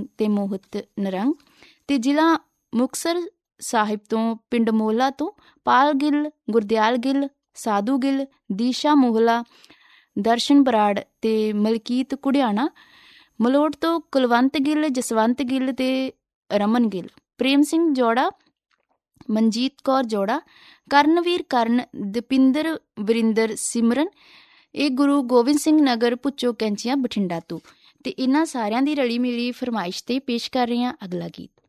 ਸਿੰਘ ਤੇ ਮੋਹਿਤ ਨਰੰਗ। ਤੇ ਜ਼ਿਲ੍ਹਾ ਮੁਕਤਸਰ ਸਾਹਿਬ ਤੋਂ ਪਿੰਡ ਮੋਹਲਾ ਤੋਂ ਪਾਲ ਗਿੱਲ, ਗੁਰਦਿਆਲ ਗਿੱਲ, ਸਾਧੂ ਗਿੱਲ, ਦੀਸ਼ਾ ਮੋਹਲਾ, ਦਰਸ਼ਨ ਬਰਾੜ ਤੇ ਮਲਕੀਤ ਘੁੜਿਆਣਾ। ਮਲੋਟ ਤੋਂ ਕੁਲਵੰਤ ਗਿੱਲ, ਜਸਵੰਤ ਗਿੱਲ ਤੇ ਰਮਨ ਗਿੱਲ। ਪ੍ਰੇਮ ਸਿੰਘ ਜੋੜਾ, ਮਨਜੀਤ ਕੌਰ ਜੋੜਾ, ਕਰਨਵੀਰ ਕਰਨ, ਦਪਿੰਦਰ ਵਰਿੰਦਰ ਸਿਮਰਨ। ਇਹ ਗੁਰੂ ਗੋਬਿੰਦ ਸਿੰਘ ਨਗਰ ਭੁੱਚੋ ਕੈਂਚੀਆਂ ਬਠਿੰਡਾ ਤੋਂ। ਤੇ ਇਹਨਾਂ ਸਾਰਿਆਂ ਦੀ ਰਲੀ ਮਿਲੀ ਫਰਮਾਇਸ਼ ਤੇ ਪੇਸ਼ ਕਰ ਰਹੇ ਹਾਂ ਅਗਲਾ ਗੀਤ।